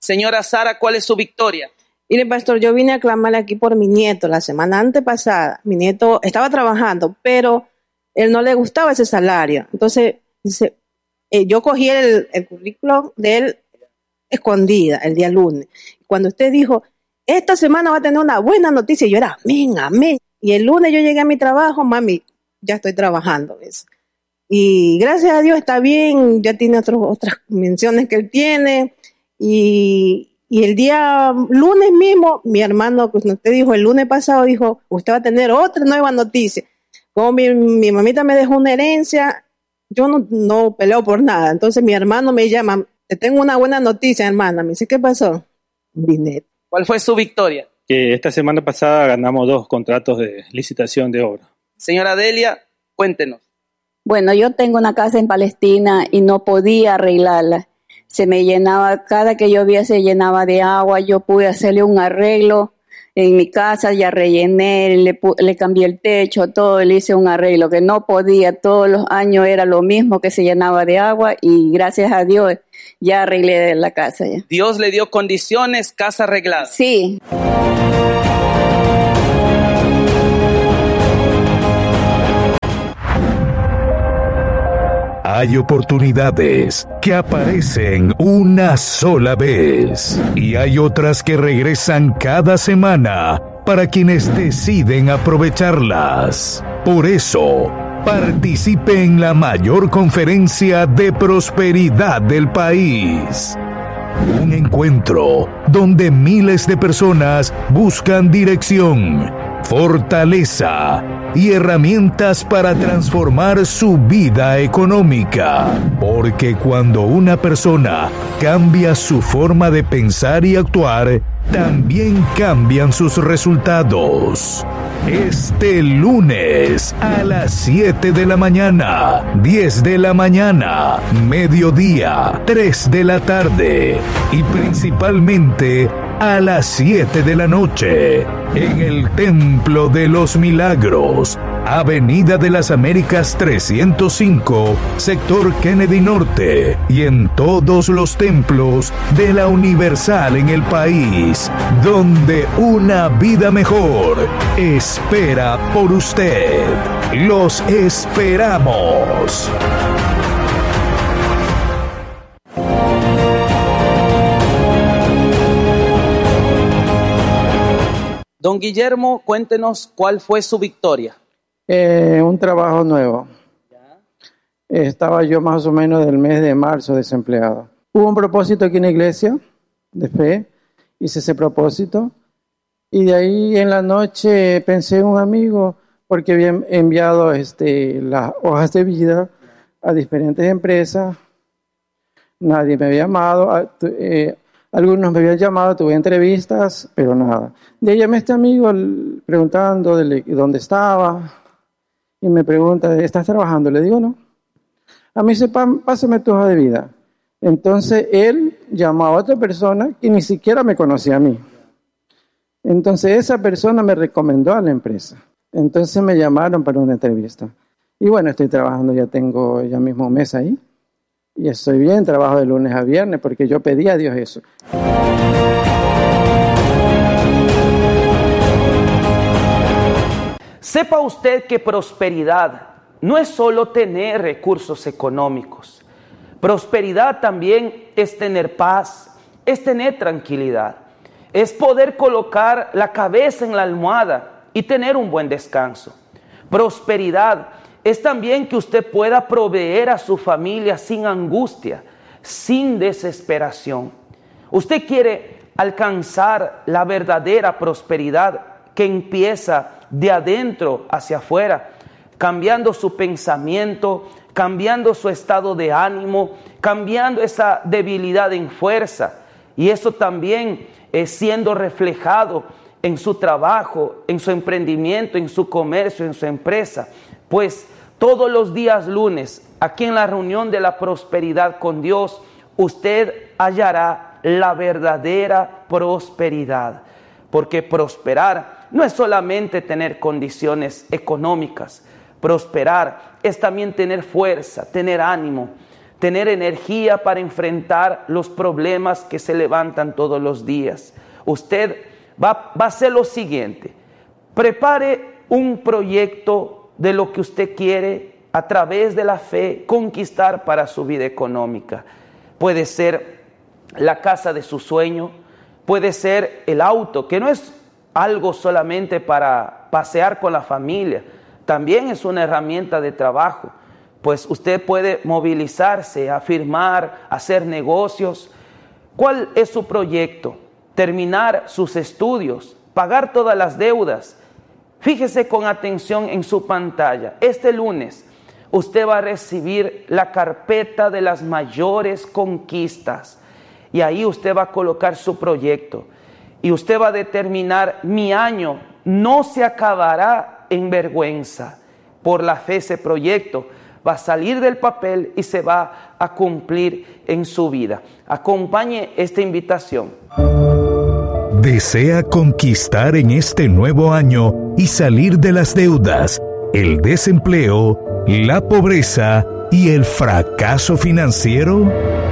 Señora Sara, ¿cuál es su victoria? Mire, pastor, yo vine a clamarle aquí por mi nieto la semana antepasada. Mi nieto estaba trabajando, pero él no le gustaba ese salario. Entonces, dice, yo cogí el currículum de él escondida el día lunes. Cuando usted dijo, esta semana va a tener una buena noticia, yo era, amén, amén. Y el lunes yo llegué a mi trabajo, mami, ya estoy trabajando, ¿ves? Y gracias a Dios está bien, ya tiene otras menciones que él tiene. Y el día lunes mismo, mi hermano, pues usted dijo, el lunes pasado dijo, usted va a tener otra nueva noticia. Como mi mamita me dejó una herencia, yo no peleo por nada. Entonces mi hermano me llama, te tengo una buena noticia, hermana. Me dice, ¿qué pasó? Vine. ¿Cuál fue su victoria? Que esta semana pasada ganamos 2 contratos de licitación de obra. Señora Delia, cuéntenos. Bueno, yo tengo una casa en Palestina y no podía arreglarla. Se me llenaba, cada que llovía se llenaba de agua. Yo pude hacerle un arreglo en mi casa, ya rellené, le cambié el techo, todo, le hice un arreglo que no podía. Todos los años era lo mismo, que se llenaba de agua, y gracias a Dios ya arreglé la casa. Ya. Dios le dio condiciones, casa arreglada. Sí. Hay oportunidades que aparecen una sola vez y hay otras que regresan cada semana para quienes deciden aprovecharlas. Por eso, participe en la mayor conferencia de prosperidad del país. Un encuentro donde miles de personas buscan dirección, fortaleza y herramientas para transformar su vida económica. Porque cuando una persona cambia su forma de pensar y actuar, también cambian sus resultados. Este lunes a las 7 de la mañana, 10 de la mañana, mediodía, 3 de la tarde y principalmente a las 7 de la noche en el Templo de los Milagros, Avenida de las Américas 305, sector Kennedy Norte, y en todos los templos de la Universal en el país, donde una vida mejor espera por usted. Los esperamos. Don Guillermo, cuéntenos cuál fue su victoria. Un trabajo nuevo. Estaba yo más o menos del mes de marzo desempleado. Hubo un propósito aquí en la iglesia de fe, hice ese propósito y de ahí en la noche pensé en un amigo porque había enviado las hojas de vida a diferentes empresas. Nadie me había llamado, algunos me habían llamado, tuve entrevistas, pero nada. De ahí llamé a este amigo preguntando dónde estaba y me pregunta, ¿estás trabajando? Le digo, no. A mí dice, pásame tu hoja de vida. Entonces él llamó a otra persona que ni siquiera me conocía a mí. Entonces esa persona me recomendó a la empresa. Entonces me llamaron para una entrevista. Y bueno, estoy trabajando, tengo ya mismo un mes ahí. Y estoy bien, trabajo de lunes a viernes porque yo pedí a Dios eso. Sepa usted que prosperidad no es solo tener recursos económicos. Prosperidad también es tener paz, es tener tranquilidad, es poder colocar la cabeza en la almohada y tener un buen descanso. Prosperidad es también que usted pueda proveer a su familia sin angustia, sin desesperación. Usted quiere alcanzar la verdadera prosperidad que empieza de adentro hacia afuera, cambiando su pensamiento, cambiando su estado de ánimo, cambiando esa debilidad en fuerza. Y eso también siendo reflejado en su trabajo, en su emprendimiento, en su comercio, en su empresa. Pues todos los días lunes, aquí en la reunión de la prosperidad con Dios, usted hallará la verdadera prosperidad. Porque prosperar no es solamente tener condiciones económicas. Prosperar es también tener fuerza, tener ánimo, tener energía para enfrentar los problemas que se levantan todos los días. Usted va a hacer lo siguiente: prepare un proyecto de lo que usted quiere a través de la fe conquistar para su vida económica. Puede ser la casa de su sueño, puede ser el auto, que no es algo solamente para pasear con la familia, también es una herramienta de trabajo. Pues usted puede movilizarse, afirmar, hacer negocios. ¿Cuál es su proyecto? Terminar sus estudios, pagar todas las deudas. Fíjese con atención en su pantalla. Este lunes usted va a recibir la carpeta de las mayores conquistas y ahí usted va a colocar su proyecto y usted va a determinar: mi año no se acabará en vergüenza. Por la fe ese proyecto va a salir del papel y se va a cumplir en su vida. Acompañe esta invitación. ¿Desea conquistar en este nuevo año y salir de las deudas, el desempleo, la pobreza y el fracaso financiero?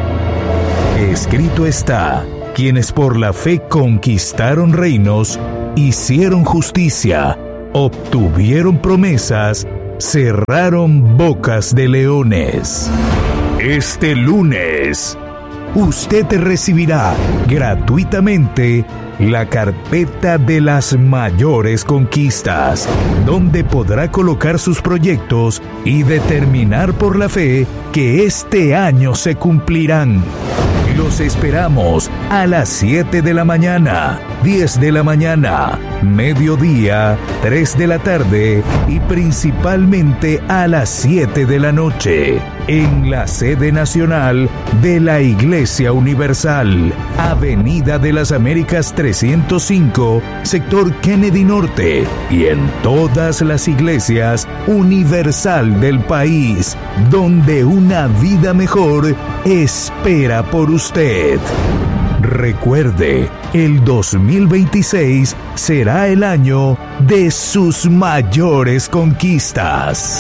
Escrito está: quienes por la fe conquistaron reinos, hicieron justicia, obtuvieron promesas, cerraron bocas de leones. Este lunes, usted recibirá gratuitamente la carpeta de las mayores conquistas, donde podrá colocar sus proyectos y determinar por la fe que este año se cumplirán. Los esperamos a las 7 de la mañana, 10 de la mañana, mediodía, 3 de la tarde y principalmente a las 7 de la noche, en la sede nacional de la Iglesia Universal, Avenida de las Américas 305, sector Kennedy Norte, y en todas las iglesias universal del país, donde una vida mejor espera por usted. Recuerde, el 2026 será el año de sus mayores conquistas.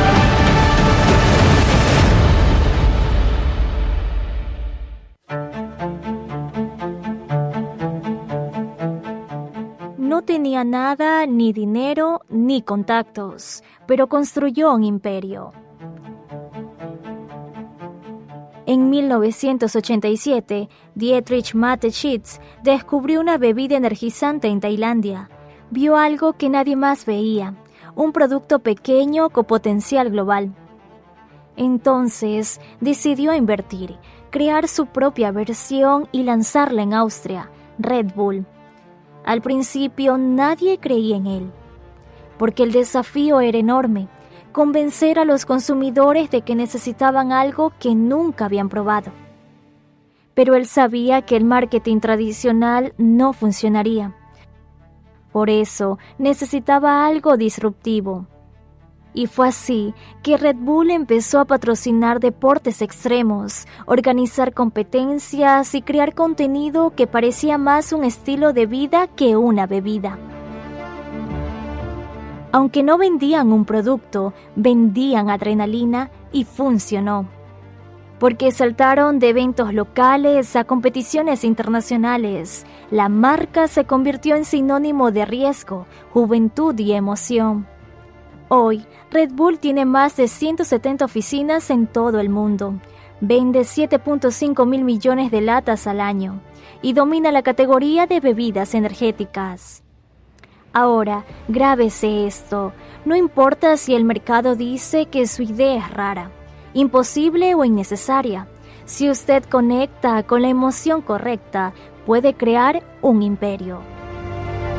No tenía nada, ni dinero, ni contactos, pero construyó un imperio. En 1987, Dietrich Mateschitz descubrió una bebida energizante en Tailandia. Vio algo que nadie más veía, un producto pequeño con potencial global. Entonces, decidió invertir, crear su propia versión y lanzarla en Austria, Red Bull. Al principio nadie creía en él, porque el desafío era enorme: convencer a los consumidores de que necesitaban algo que nunca habían probado. Pero él sabía que el marketing tradicional no funcionaría. Por eso necesitaba algo disruptivo. Y fue así que Red Bull empezó a patrocinar deportes extremos, organizar competencias y crear contenido que parecía más un estilo de vida que una bebida. Aunque no vendían un producto, vendían adrenalina y funcionó. Porque saltaron de eventos locales a competiciones internacionales. La marca se convirtió en sinónimo de riesgo, juventud y emoción. Hoy, Red Bull tiene más de 170 oficinas en todo el mundo. Vende 7.5 mil millones de latas al año y domina la categoría de bebidas energéticas. Ahora, grábese esto. No importa si el mercado dice que su idea es rara, imposible o innecesaria. Si usted conecta con la emoción correcta, puede crear un imperio.